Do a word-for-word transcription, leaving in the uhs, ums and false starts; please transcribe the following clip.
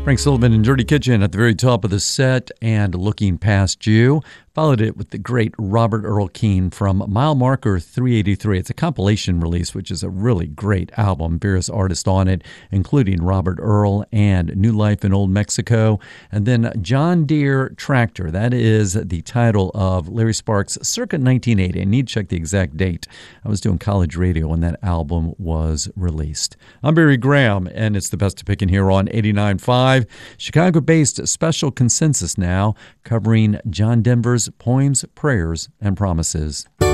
Frank Sullivan and Dirty Kitchen at the very top of the set and Looking Past You. Followed it with the great Robert Earl Keen from Mile Marker three eighty-three. It's a compilation release, which is a really great album. Various artists on it, including Robert Earl and New Life in Old Mexico. And then John Deere Tractor. That is the title of Larry Sparks' circa nineteen eighty. I need to check the exact date. I was doing college radio when that album was released. I'm Barry Graham, and it's the best to pick in here on eighty-nine point five. Chicago-based Special Consensus now, covering John Denver's Poems, Prayers, and Promises.